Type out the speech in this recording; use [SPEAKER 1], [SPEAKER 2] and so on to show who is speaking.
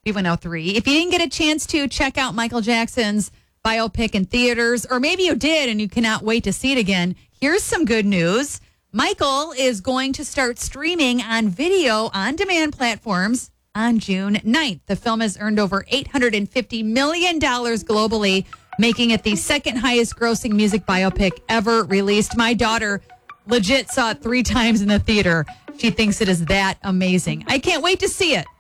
[SPEAKER 1] B103. If you didn't get a chance to check out Michael Jackson's biopic in theaters, or maybe you did and you cannot wait to see it again, here's some good news. Michael is going to start streaming on video on demand platforms on June 9th. The film has earned over $850 million globally, making it the second highest grossing music biopic ever released. My daughter legit saw it 3 times in the theater. She thinks it is that amazing. I can't wait to see it.